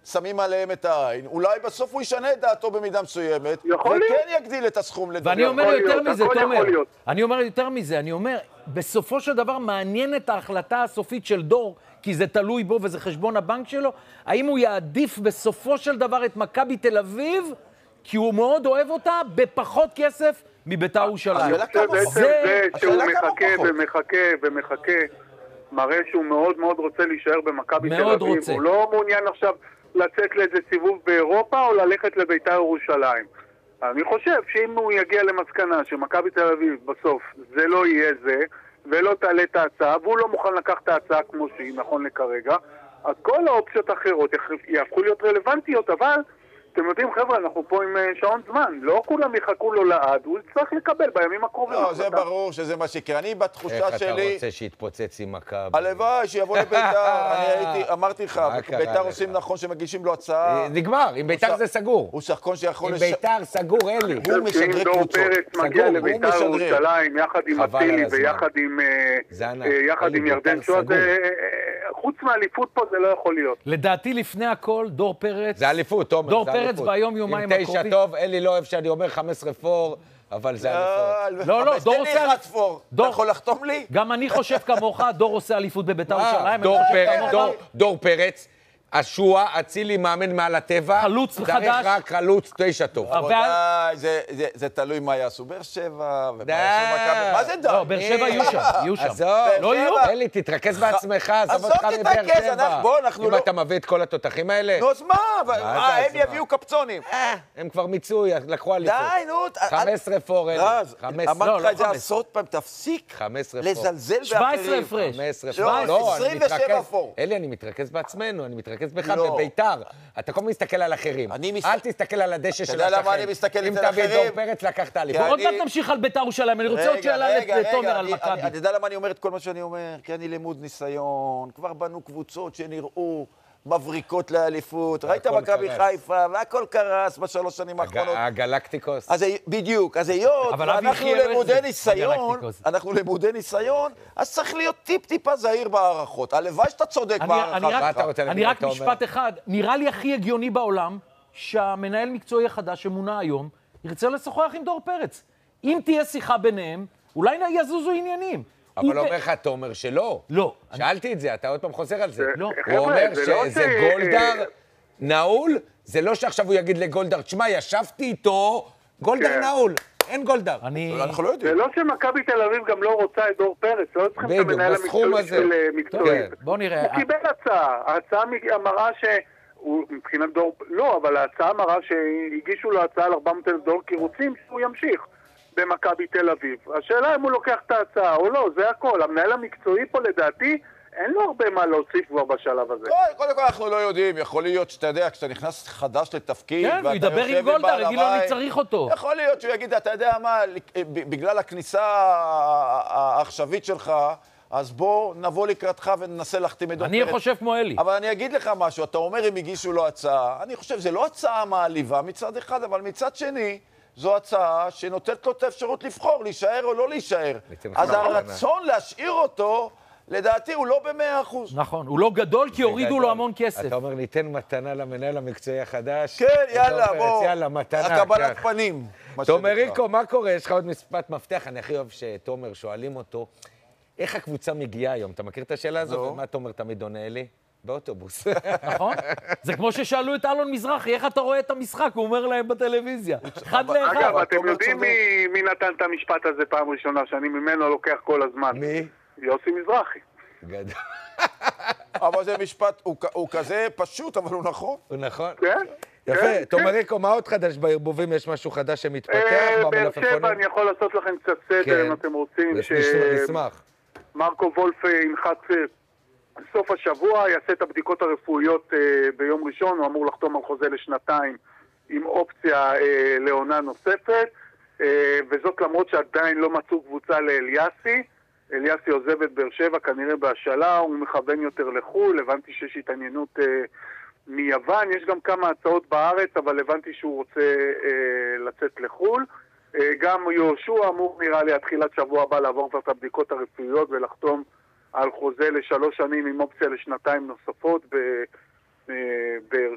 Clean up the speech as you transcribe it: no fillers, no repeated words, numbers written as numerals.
שמים עליהם את העין, אולי בסוף הוא ישנה את דעתו במידה מסוימת, וכן יגדיל את הסכום לדבר. ואני אומר יותר מזה, תומר, אני אומר יותר מזה, אני אומר, בסופו של דבר מעניין את ההחלטה הסופית של דור, כי זה תלוי בו וזה חשבון הבנק שלו, האם הוא יעדיף בסופו של דבר את מכבי תל אביב, כי הוא מאוד אוהב אותה, בפחות כסף מבית"ר ירושלים. זה שהוא מחכה ומחכה, מראה שהוא מאוד מאוד רוצה להישאר במכבי תל אביב. הוא לא מעוניין עכשיו לצאת לאיזה סיבוב באירופה או ללכת לבית"ר ירושלים. אני חושב שאם הוא יגיע למסקנה שמכבי תל אביב בסוף זה לא יהיה זה, ולא תעלה את ההצעה, והוא לא מוכן לקחת את ההצעה כמו שהיא נכון לכרגע, אז כל האופציות האחרות יהפכו להיות רלוונטיות, אבל אתם יודעים, חבר'ה, אנחנו פה עם שעון זמן. לא כולם יחכו לו לעד, הוא צריך לקבל בימים הקרובים. לא, זה ברור שזה מה שיקרה. אני בתחושה שלי... איך אתה רוצה שיתפוצץ עם מכבי? הלוואי, שיבוא לבית"ר. אני אמרתי לך, בית"ר עושים נכון שמגישים לו הצעה. נגמר, עם בית"ר זה סגור. הוא שחקון שיכול... עם בית"ר סגור, אלי. הוא משדרי קבוצות. דור פרץ מגיע לבית"ר ירושלים, יחד עם אצילי ויחד עם ירדן שואה. חוץ מהאליפות פה זה לא יכול להיות. לדעתי לפני הכל, דור פרץ... זה אליפות, תומר. דור פרץ ביום יומיים הקרובים. עם 9 טוב, אלי לא אוהב שאני אומר 15 פור, אבל זה אליפות. לא, דור עושה... אתה יכול לחתום לי? גם אני חושב כמוך, דור עושה אליפות בבית"ר ירושלים. דור פרץ, השועה, אצילי מאמן מעל הטבע. חלוץ חדש. צריך רק חלוץ 9 טוב. זה תלוי מה יעשו באר שבע, ומה יעשו מכבי. מה זה די? לא, באר שבע יהיו שם. לא יהיו? אלי, תתרכז בעצמך, עזוב אותך מבאר שבע. אם אתה מביא את כל התותחים האלה. נו, אז מה? הם יביאו קפצונים. הם כבר מיצוי, לקחו אליפות. די, נו. 15 פור, אלי. אמרתי לך את זה עשרות פעם, תפסיק לזלזל באחרים. 17 הפרש. 27 פור. אלי, אני מתרכז בעצמנו, אני מתרכז בך בביתר. אתה כל הזמן מסתכל על אחרים. אל תסתכל על הדשא של השכן. אתה יודע למה אני מסתכל אצל אחרים? אם תביא דור פרץ, לקחת אליפות. עוד מעט תמשיך על בית"ר ירושלים. אני רוצה עוד שאלה לתומר על מכבי. אתה יודע למה אני אומר את כל מה שאני אומר? כי אני למוד ניסיון. כבר בנו קבוצות שנראו מבריקות לאליפות. ראית מכבי חיפה, והכל קרס בשלוש שנים האחרונות. הגלקטיקוס. בדיוק. אז היות, אנחנו למודי ניסיון, אז צריך להיות טיפה זהיר בהערכות. הלוואי שאתה צודק בהערכה. אני רק משפט אחד. נראה לי הכי הגיוני בעולם שהמנהל מקצועי החדש שמונה היום ירצה לשוחח עם דור פרץ. אם תהיה שיחה ביניהם, אולי יזוזו עניינים. אבל אומר לך, תומר, שלא. לא. שאלתי את זה, אתה עוד פעם חוזר על זה. לא. הוא אומר שזה גולדר נעול, זה לא שעכשיו הוא יגיד לגולדר, תשמע, ישבתי איתו, גולדר נעול. אין גולדר. אנחנו לא יודעים. זה לא שמכבי תל אביב גם לא רוצה את דור פרץ, לא צריכים את המנהל המקצועי של מקצועי. בוא נראה. הוא קיבל הצעה. ההצעה מראה שהוא, מבחינת דור, לא, אבל ההצעה מראה שהגישו לו הצעה על 400,000 דולר, כי רוצים שהוא ימשיך במכבי תל אביב. השאלה אם הוא לוקח את ההצעה או לא, זה הכל. המנהל המקצועי פה לדעתי, אין לו הרבה מה להוסיף כבר בשלב הזה. קודם כל אנחנו לא יודעים, יכול להיות שאתה יודע, כשאתה נכנס חדש לתפקיד, כן, הוא ידבר עם גולדר, יגיד לו אני צריך אותו. יכול להיות שהוא יגיד, אתה יודע מה, בגלל הכניסה העכשווית שלך, אז בוא נבוא לקראתך וננסה להחתים את דור פרץ. אני חושב כמו אלי. אבל אני אגיד לך משהו, אתה אומר אם הגישו לו הצעה, אני חושב, זה לא הצעה מעליבה מצד אחד, אבל מצד שני, זו הצעה שנותנת לו את האפשרות לבחור, להישאר או לא להישאר. אז הרצון להשאיר אותו, לדעתי הוא לא ב100%. נכון, הוא לא גדול כי הורידו לו המון כסף. אתה אומר, ניתן מתנה למנהל המקצועי החדש. כן, יאללה, בוא. יאללה, מתנה. הקבלת פנים. תומר ריקו, מה קורה? יש לך עוד משפט מפתח, אני הכי אוהב שתומר שואלים אותו, איך הקבוצה מגיעה היום? אתה מכיר את השאלה הזאת? מה תומר תמיד עונה לי? באוטובוס. נכון? זה כמו ששאלו את אלון מזרחי, איך אתה רואה את המשחק? הוא אומר להם בטלוויזיה. אחד לאחד. אגב, אתם יודעים מי נתן את המשפט הזה פעם ראשונה, שאני ממנו לוקח כל הזמן? מי? יוסי מזרחי. גדול. אבל זה משפט, הוא כזה פשוט, אבל הוא נכון. הוא נכון. כן? יפה. תומר ריקו, מה עוד חדש בערבובים? יש משהו חדש שמתפתח? באר שבע, אני יכול לעשות לכם קצת סדר אם אתם רוצים. נשמח. מרקו וולף ינחת סוף השבוע, יעשה את הבדיקות הרפואיות ביום ראשון, הוא אמור לחתום על חוזה לשנתיים עם אופציה לעונה נוספת, וזאת למרות שעדיין לא מצאו קבוצה לאליאסי. אליאסי עוזב את באר שבע כנראה בהשאלה, הוא מכוון יותר לחול, הבנתי שיש התעניינות מיוון, יש גם כמה הצעות בארץ, אבל הבנתי שהוא רוצה לצאת לחול. גם יהושע אמור נראה לי התחילת שבוע הבא לעבור את הבדיקות הרפואיות ולחתום על חוזה ל3 שנים עם אופציה לשנתיים נוספות בבאר